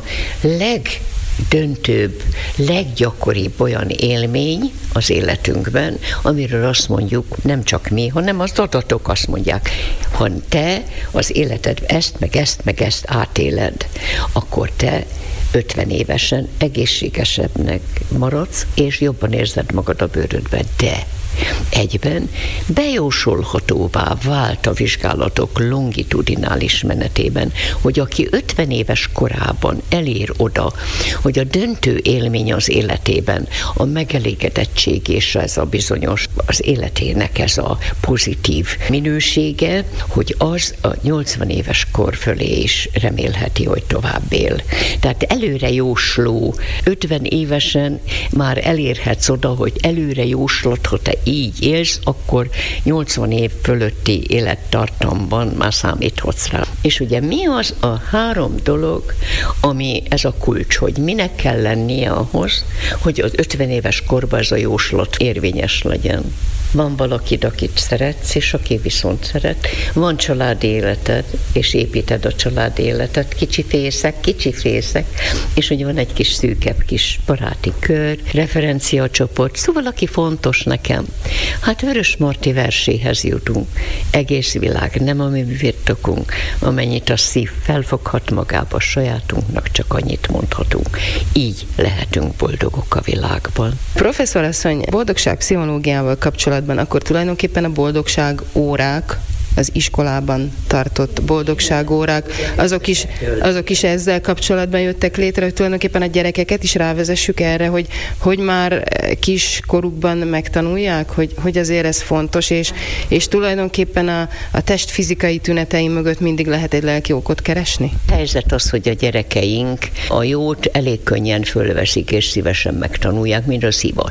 legdöntőbb, leggyakoribb olyan élmény az életünkben, amiről azt mondjuk, nem csak mi, hanem az adatok azt mondják, ha te az életed ezt, meg ezt, meg ezt átéled, akkor te ötven évesen egészségesebbnek maradsz, és jobban érzed magad a bőrödben, de egyben bejósolhatóvá vált a vizsgálatok longitudinális menetében, hogy aki ötven éves korában elér oda, hogy a döntő élmény az életében a megelégedettség és ez a bizonyos az életének ez a pozitív minősége, hogy az a nyolcvan éves kor fölé is remélheti, hogy tovább él. Tehát előre jósló, ötven évesen már elérhetsz oda, hogy előre jóslod, ha te így élsz, akkor nyolcvan év fölötti élettartamban már számíthatsz rá. És ugye mi az a három dolog, ami ez a kulcs, hogy minek kell lennie ahhoz, hogy az ötven éves korban ez a jóslat érvényes legyen. Van valakid, akit szeretsz, és aki viszont szeret. Van családi életed, és építed a családi életet. Kicsi fészek, kicsi fészek, és hogy van egy kis szűkebb kis baráti kör, referenciacsoport, szóval aki fontos nekem. Hát Vörös Marti verséhez jutunk. Egész világ nem a mi birtokunk, amennyit a szív felfoghat magába, sajátunknak csak annyit mondhatunk. Így lehetünk boldogok a világban. Professzor asszony, boldogság pszichológiával kapcsolatban akkor tulajdonképpen a boldogság órák, az iskolában tartott boldogságórák, azok is, azok is ezzel kapcsolatban jöttek létre, hogy tulajdonképpen a gyerekeket is rávezessük erre, hogy, hogy már kis korukban megtanulják, hogy, hogy azért ez fontos, és, és tulajdonképpen a, a test fizikai tünetei mögött mindig lehet egy lelki okot keresni? A helyzet az, hogy a gyerekeink a jót elég könnyen fölveszik, és szívesen megtanulják, mint a szivacs.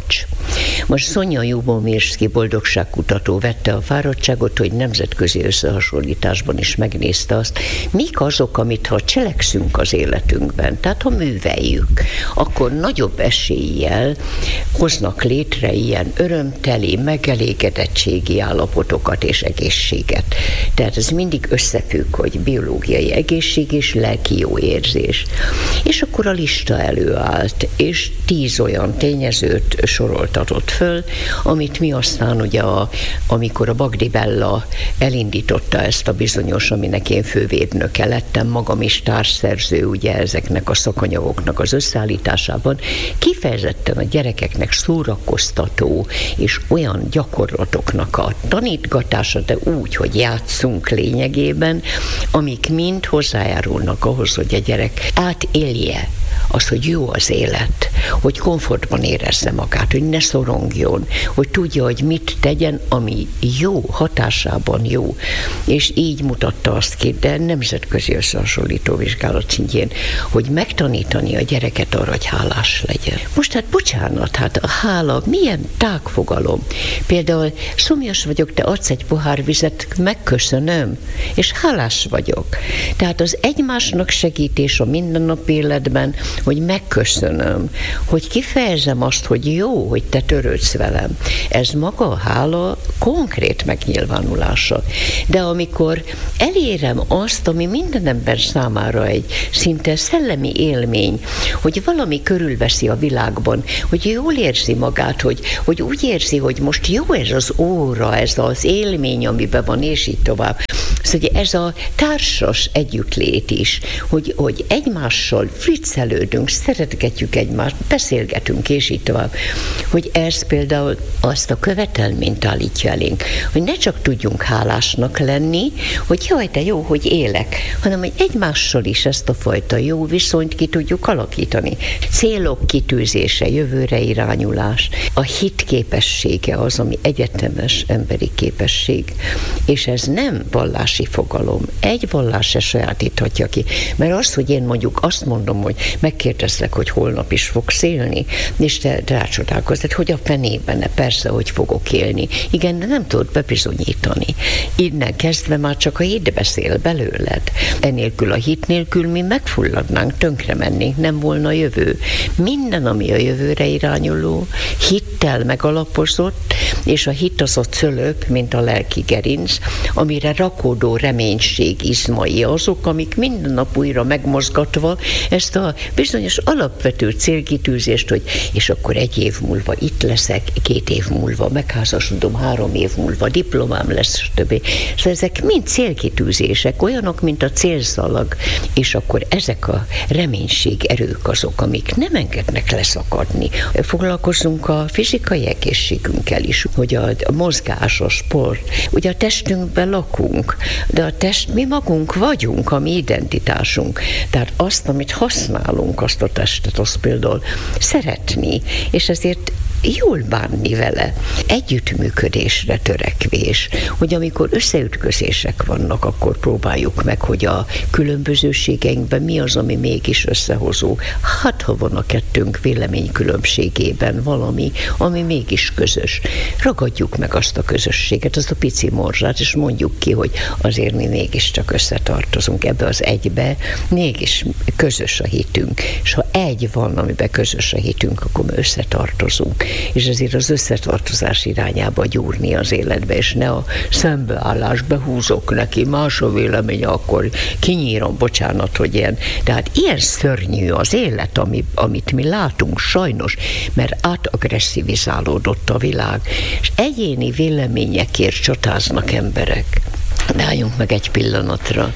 Most Sonja Jubomirszky boldogságkutató vette a fáradtságot, hogy nemzetközi összehasonlításban is megnézte azt, mik azok, amit ha cselekszünk az életünkben, tehát ha műveljük, akkor nagyobb eséllyel hoznak létre ilyen örömteli, megelégedettségi állapotokat és egészséget. Tehát ez mindig összefügg, hogy biológiai egészség és lelki jó érzés. És akkor a lista előállt, és tíz olyan tényezőt soroltatott föl, amit mi aztán ugye, a, amikor a Bagdi Bella elindította ezt a bizonyos, aminek én fővédnöke lettem, magam is társszerző ugye ezeknek a szakanyagoknak az összeállításában, kifejezetten a gyerekeknek szórakoztató és olyan gyakorlatoknak a tanítgatása, de úgy, hogy játszunk lényegében, amik mind hozzájárulnak ahhoz, hogy a gyerek átélje az, hogy jó az élet, hogy komfortban érezze magát, hogy ne szorongjon, hogy tudja, hogy mit tegyen, ami jó, hatásában jó. És így mutatta azt ki, de nemzetközi összehasonlító vizsgálat szintjén, hogy megtanítani a gyereket arra, hogy hálás legyen. Most hát bocsánat, hát a hála milyen tágfogalom. Például szomjas vagyok, te adsz egy pohár vizet, megköszönöm, és hálás vagyok. Tehát az egymásnak segítés a mindennapi életben, hogy megköszönöm, hogy kifejezem azt, hogy jó, hogy te törődsz velem. Ez maga a hála konkrét megnyilvánulása. De amikor elérem azt, ami minden ember számára egy szinte szellemi élmény, hogy valami körülveszi a világban, hogy jól érzi magát, hogy, hogy úgy érzi, hogy most jó ez az óra, ez az élmény, amiben van, és így tovább. Szóval ez a társas együttlét is, hogy, hogy egymással friccelődünk, szeretgetjük egymást, beszélgetünk, és így tovább. Hogy ez például azt a követelményt állítja elénk, hogy ne csak tudjunk hálásnak lenni, hogy jaj, de jó, hogy élek, hanem hogy egymással is ezt a fajta jó viszonyt ki tudjuk alakítani. Célok kitűzése, jövőre irányulás, a hit képessége az, ami egyetemes emberi képesség, és ez nem vallási fogalom. Egy vallás se sajátíthatja ki. Mert az, hogy én mondjuk azt mondom, hogy megkérdezlek, hogy holnap is fogsz élni, és te rácsodálkozz, hogy a fenében, persze, hogy fogok élni. Igen, de nem tudod bebizonyítani. Innen kezdve már csak a hit beszél belőled. Enélkül, a hit nélkül mi megfulladnánk, tönkre mennénk, nem volna jövő. Minden, ami a jövőre irányuló, hittel megalapozott, és a hit az a cölöp, mint a lelki gerinc, amire rakódó reménység izmai azok, amik minden nap újra megmozgatva ezt a bizonyos alapvető célkitűzést, hogy és akkor egy év múlva itt leszek, két év múlva megházasodom, három év múlva diplomám lesz, stb. Szóval ezek mind célkitűzések, olyanok, mint a célszalag, és akkor ezek a reménység erők azok, amik nem engednek leszakadni. Foglalkozunk a fizikai egészségünkkel is, hogy a mozgás, a sport, ugye a testünkben lakunk, de a test mi magunk vagyunk, a mi identitásunk. Tehát azt, amit használunk, azt a testet, azt például szeretni, és ezért jól bánni vele. Együttműködésre törekvés, hogy amikor összeütközések vannak, akkor próbáljuk meg, hogy a különbözőségeinkben mi az, ami mégis összehozó. Hát, ha van a kettőnk véleménykülönbségében valami, ami mégis közös. Ragadjuk meg azt a közösséget, azt a pici morzsát, és mondjuk ki, hogy azért mi mégiscsak összetartozunk ebbe az egybe, mégis közös a hitünk. És ha egy van, amiben közös a hitünk, akkor mi összetartozunk. És ezért az összetartozás irányába gyúrni az életbe, és ne a szembeállás, behúzok neki, más a véleménye, akkor kinyírom, bocsánat, hogy ilyen. Tehát ilyen szörnyű az élet, ami, amit mi látunk sajnos, mert átagresszivizálódott a világ, és egyéni véleményekért csatáznak emberek. De álljunk meg egy pillanatra.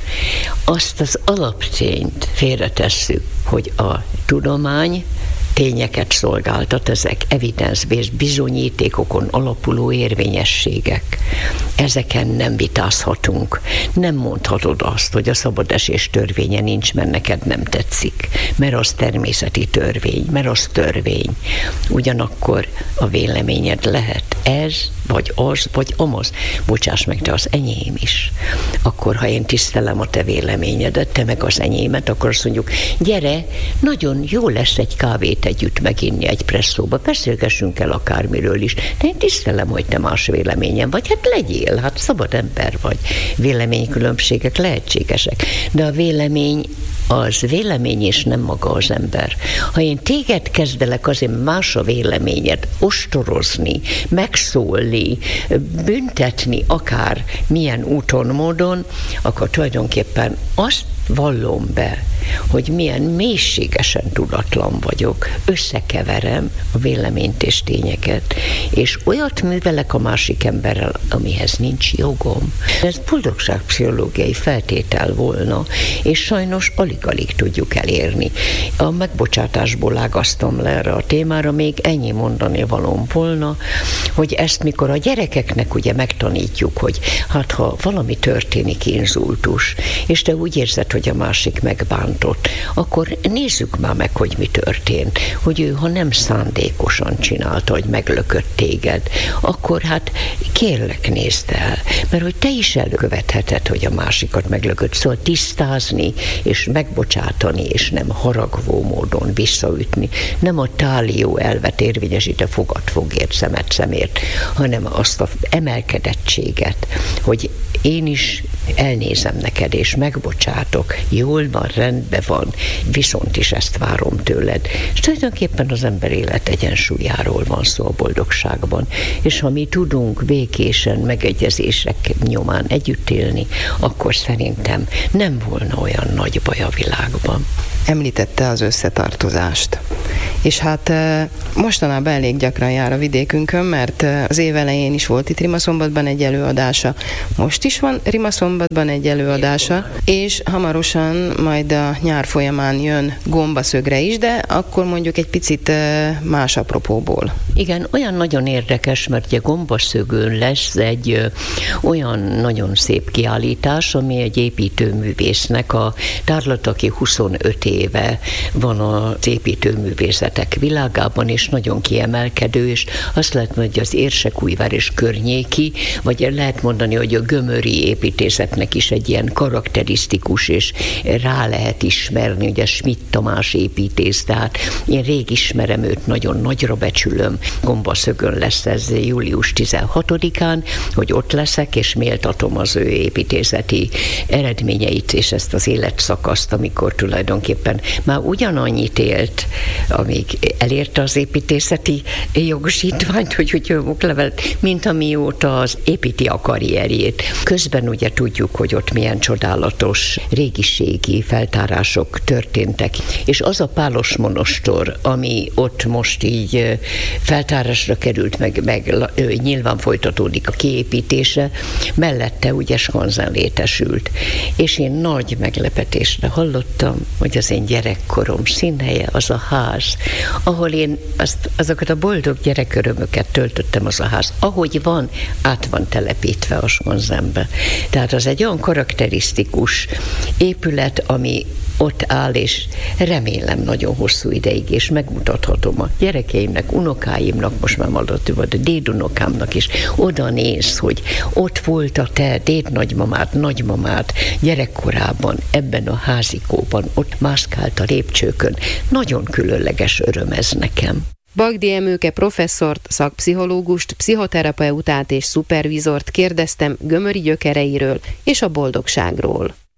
Azt az alaptényt félretesszük, hogy a tudomány tényeket szolgáltat, ezek evidence-based bizonyítékokon alapuló érvényességek. Ezeken nem vitázhatunk. Nem mondhatod azt, hogy a szabadesés törvénye nincs, mert neked nem tetszik. Mert az természeti törvény, mert az törvény. Ugyanakkor a véleményed lehet ez, vagy az, vagy amaz. Bocsáss meg, de az enyém is. Akkor akkor, ha én tisztelem a te véleményedet, te meg az enyémet, akkor azt mondjuk, gyere, nagyon jó lesz egy kávét együtt meginni egy presszóba, beszélgessünk el akármiről is, de én tisztelem, hogy te más véleményem vagy, hát legyél, hát szabad ember vagy. Véleménykülönbségek lehetségesek, de a vélemény az vélemény és nem maga az ember. Ha én téged kezdelek azért más a véleményed, ostorozni, megszólni, büntetni akár milyen úton, módon, akkor tulajdonképpen azt vallom be, hogy milyen mélységesen tudatlan vagyok, összekeverem a véleményt és tényeket, és olyat művelek a másik emberrel, amihez nincs jogom. Ez boldogságpszichológiai feltétel volna, és sajnos alig-alig tudjuk elérni. A megbocsátásból ágaztam le erre a témára, még ennyi mondani valóm volna, hogy ezt mikor a gyerekeknek ugye megtanítjuk, hogy hát ha valami történik, inzultus, és te úgy érzed, hogy a másik megbántott, akkor nézzük már meg, hogy mi történt. Hogy ő, ha nem szándékosan csinálta, hogy meglökött téged, akkor hát kérlek, nézd el, mert hogy te is elkövetheted, hogy a másikat meglökött. Szóval tisztázni, és megbocsátani, és nem haragvó módon visszaütni. Nem a tálió elvet érvényesít, a fogad fogért, szemet szemért, hanem azt az emelkedettséget, hogy én is elnézem neked, és megbocsátok, jól van, rendben van, viszont is ezt várom tőled. És tulajdonképpen az ember élet egyensúlyáról van szó a boldogságban. És ha mi tudunk békésen, megegyezések nyomán együtt élni, akkor szerintem nem volna olyan nagy baj a világban. Említette az összetartozást. És hát mostanában elég gyakran jár a vidékünkön, mert az év elején is volt itt Rimaszombatban egy előadása, most is van Rimaszombatban egy előadása, és hamarosan majd a nyár folyamán jön Gombaszögre is, de akkor mondjuk egy picit más apropóból. Igen, olyan nagyon érdekes, mert ugye Gombaszögön lesz egy ö, olyan nagyon szép kiállítás, ami egy építőművésznek a tárlat, aki huszonöt éve van az építőművészetek világában, és nagyon kiemelkedő, és azt lehet mondani, hogy az Érsekújvár és környéki, vagy lehet mondani, hogy a gömöri építészetnek is egy ilyen karakterisztikus, és rá lehet ismerni, ugye Schmidt Tamás építész, tehát én rég ismerem őt, nagyon nagyra becsülöm. Gombaszögön lesz ez július tizenhatodikán, hogy ott leszek, és méltatom az ő építészeti eredményeit, és ezt az életszakaszt, amikor tulajdonképpen már ugyanannyit élt, amíg elérte az építészeti jogosítványt, hogy úgy oklevelet, mint amióta az építi a karrierjét. Közben ugye tudjuk, hogy ott milyen csodálatos régiségi feltárások történtek, és az a Pálos monostor, ami ott most így feltárásra került, meg, meg nyilván folytatódik a kiépítése, mellette ugye skanzen létesült. És én nagy meglepetésre hallottam, hogy az én gyerekkorom színhelye az a ház, ahol én azt, azokat a boldog gyerekörömöket töltöttem, az a ház. Ahogy van, át van telepítve a skanzenbe. Tehát az egy olyan karakterisztikus épület, ami ott áll, és remélem nagyon hosszú ideig, és megmutathatom a gyerekeimnek, unokáimnak, most már mondott, a dédunokámnak is, oda néz, hogy ott volt a te dédnagymamád, nagymamád gyerekkorában, ebben a házikóban, ott mászkált a lépcsőkön. Nagyon különleges öröm ez nekem. Bagdi Emőke professzort, szakpszichológust, pszichoterapeutát és szupervizort kérdeztem gömöri gyökereiről és a boldogságról.